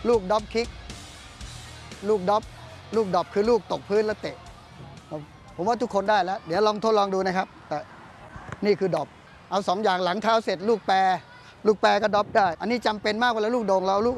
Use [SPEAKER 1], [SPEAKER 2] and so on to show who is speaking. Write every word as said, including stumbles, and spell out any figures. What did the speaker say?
[SPEAKER 1] ลูกดรอปคิกลูกดรอปลูกดรอปคือลูกตกพื้นแล้วเตะผมว่าทุกคนได้แล้วเดี๋ยวลองทดลองดูนะครับแต่นี่คือดรอปเอาสองอย่างหลังเท้าเสร็จลูกแปรลูกแปรก็ดรอปได้อันนี้จำเป็นมากเวลาลูกโด่งเราลูก